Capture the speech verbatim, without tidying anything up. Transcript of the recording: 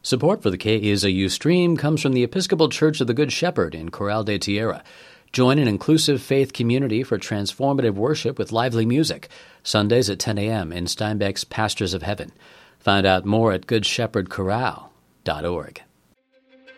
Support for the K E S A U stream comes from the Episcopal Church of the Good Shepherd in Corral de Tierra. Join an inclusive faith community for transformative worship with lively music, Sundays at ten a.m. in Steinbeck's Pastures of Heaven. Find out more at good shepherd corral dot org.